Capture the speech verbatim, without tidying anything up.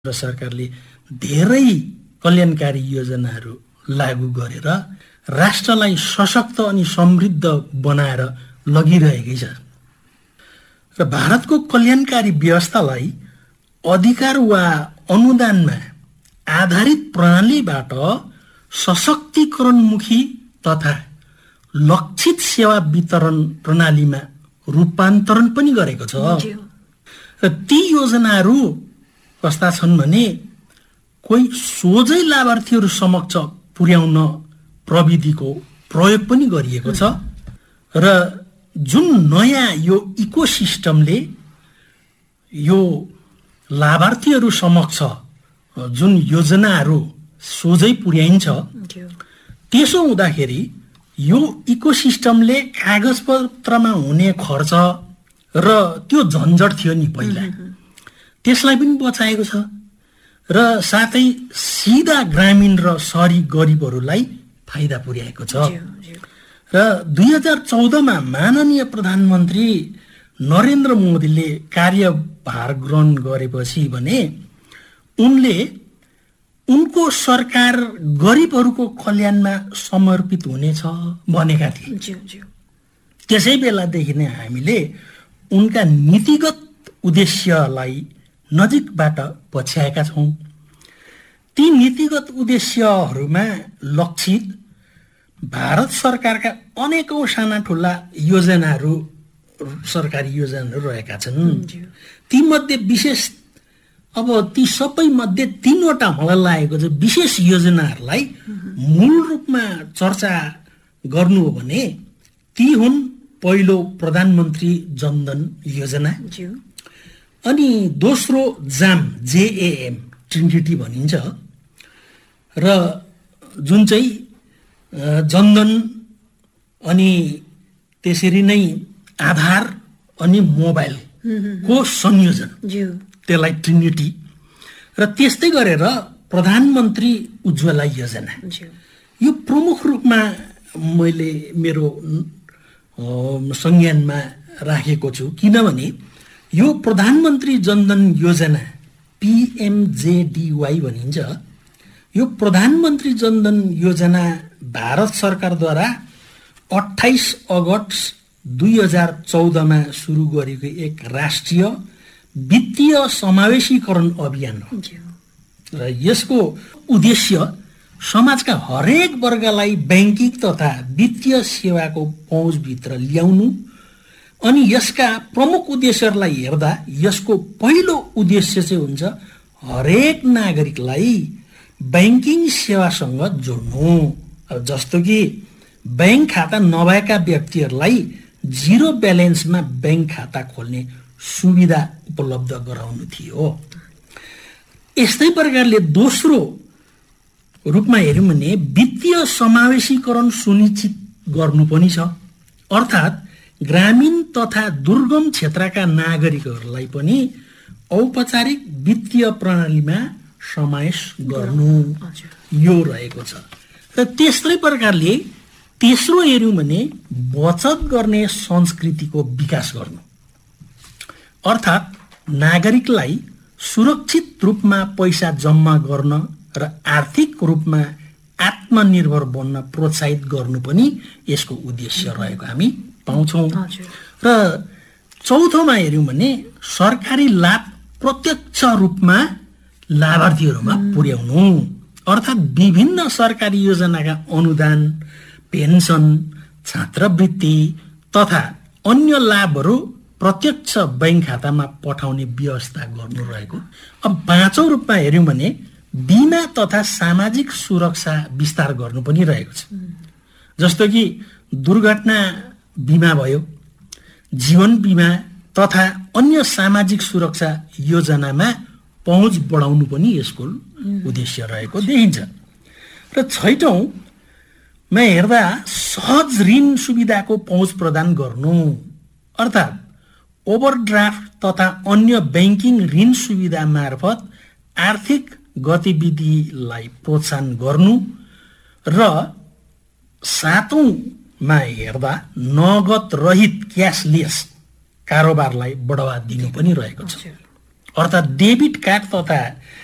र सरकारले धेरै कल्याणकारी योजनाहरू लागू गरेर राष्ट्रलाई सशक्त अनि समृद्ध बनाएर लगिरहेकै छ र भारतको कल्याणकारी व्यवस्थालाई अधिकार वा अनुदानमा आधारित प्रणालीबाट सशक्तिकरणमुखी तथा लक्षित सेवा वितरण प्रणालीमा रूपान्तरण पनि गरेको छ र ती योजनाहरू कस्ता छन् भने कोही सोझै लाभार्थीहरू समक्ष पुर्याउन प्रविधिको प्रयोग पनि गरिएको छ र जुन नयाँ यो इकोसिस्टमले यो लाभार्थीहरू समक्ष जुन योजनाहरू सोझै पुर्याइन्छ त्यसो हुँदाखेरि यो इकोसिस्टमले कागजपत्रमा हुने खर्च र त्यो झन्झट थियो नि पहिला त्यसलाई पनि बचाएको छ र साथै सिधा ग्रामीण र शहरी गरिबहरूलाई फाइदा पुर्याएको छ र दुई हजार चौधमा माननीय प्रधानमन्त्री नरेन्द्र मोदीले कार्यभार ग्रहण गरेपछि भने उनले उनको सरकार गरिबहरूको कल्याणमा समर्पित हुनेछ भनेका थिए। त्यसै बेलादेखि नै हामीले उनका नीतिगत उद्देश्यलाई नजिकबाट पछ्याएका छौँ। ती नीतिगत उद्देश्यहरूमा लक्षित भारत सरकारका अनेकौं साना ठुला योजनाहरू सरकारी योजनाहरू रहेका छन्। तीमध्ये विशेष अब ती सबै मध्ये तीनवटा मलाई लागेको छ विशेष योजनाहरूलाई मूल रूपमा चर्चा गर्नु हो भने ती हुन् पहिलो प्रधानमन्त्री जनधन योजना, अनि दोस्रो जाम जेएएम ट्रिनिटी भनिन्छ र जुन चाहिँ जनधन अनि त्यसरी नै आधार अनि मोबाइलको संयोजन त्यसलाई ट्रिनिटी र त्यस्तै गरेर प्रधानमन्त्री उज्ज्वला योजना। यो प्रमुख रूपमा मैले मेरो संज्ञानमा राखेको छु किनभने यो प्रधानमन्त्री जनधन योजना पीएमजेडीवाई भनिन्छ। यो प्रधानमन्त्री जनधन योजना भारत सरकारद्वारा अट्ठाइस अगस्त दुई हजार चौधमा सुरु गरेको एक राष्ट्रिय वित्तीय समावेशीकरण अभियान हो र यसको उद्देश्य समाजका हरेक वर्गलाई बैंकिङ तथा वित्तीय सेवाको पहुँचभित्र ल्याउनु अनि यसका प्रमुख उद्देश्यहरूलाई हेर्दा यसको पहिलो उद्देश्य चाहिँ हुन्छ हरेक नागरिकलाई बैंकिङ सेवासँग जोड्नु। जस्तो कि बैंक खाता नभएका व्यक्तिहरूलाई जिरो ब्यालेन्समा बैंक खाता खोल्ने सुविधा उपलब्ध गराउनु थियो। यस्तै प्रकारले दोस्रो रूपमा हेर्यौं भने वित्तीय समावेशीकरण सुनिश्चित गर्नु पनि छ, अर्थात् ग्रामीण तथा दुर्गम क्षेत्रका नागरिकहरूलाई पनि औपचारिक वित्तीय प्रणालीमा समावेश गर्नु यो रहेको छ। र त्यस्तै प्रकारले तेस्रो हेर्यौं भने बचत गर्ने संस्कृतिको विकास गर्नु, अर्थात् नागरिकलाई सुरक्षित रूपमा पैसा जम्मा गर्न र आर्थिक रूपमा आत्मनिर्भर बन्न प्रोत्साहित गर्नु पनि यसको उद्देश्य रहेको हामी पाउँछौँ। र चौथोमा हेर्यौं भने सरकारी लाभ प्रत्यक्ष रूपमा लाभार्थीहरूमा पुर्याउनु, अर्थात् विभिन्न सरकारी योजनाका अनुदान, पेन्सन, छात्रवृत्ति तथा अन्य लाभहरू प्रत्यक्ष बैंक खातामा पठाउने व्यवस्था गर्नु रहेको। अब पाँचौं रूपमा हेर्यौं भने बीमा तथा सामाजिक सुरक्षा विस्तार गर्नु पनि रहेको छ। जस्तो कि दुर्घटना बीमा भयो, जीवन बीमा तथा अन्य सामाजिक सुरक्षा योजनामा पहुँच बढाउनु पनि यसको उद्देश्य रहेको देखिन्छ। र छैटौंमा हेर्दा सहज ऋण सुविधाको पहुँच प्रदान गर्नु, अर्थात् ओभरड्राफ्ट तथा अन्य बैंकिङ ऋण सुविधा मार्फत आर्थिक गतिविधिलाई प्रोत्साहन गर्नु। र सातौंमा हेर्दा नगद रहित क्यासलेस कारोबारलाई बढावा दिनु पनि रहेको छ, अर्थात् डेबिट कार्ड तथा